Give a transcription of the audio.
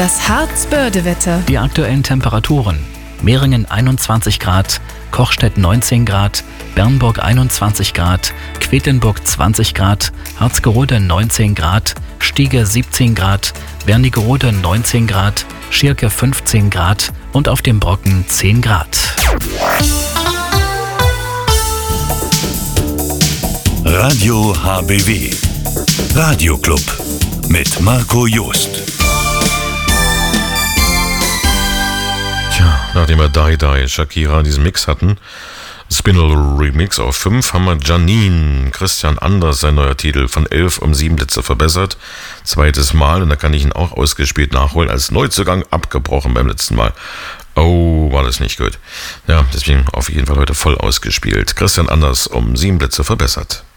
Das Harzbörde-Wetter. Die aktuellen Temperaturen: Meringen 21 Grad, Kochstedt 19 Grad, Bernburg 21 Grad, Quedlinburg 20 Grad, Harzgerode 19 Grad, Stiege 17 Grad, Wernigerode 19 Grad, Schirke 15 Grad und auf dem Brocken 10 Grad. Radio HBW, Radioclub mit Marco Joost. Tja, nachdem wir Die Die Shakira in diesem Mix hatten, Spinal Remix auf 5, haben wir Janine, Christian Anders, sein neuer Titel, von 11 um 7 Plätze verbessert. Zweites Mal, und da kann ich ihn auch ausgespielt nachholen, als Neuzugang abgebrochen beim letzten Mal. Oh, war das nicht gut. Ja, deswegen auf jeden Fall heute voll ausgespielt. Christian Anders um 7 Plätze verbessert.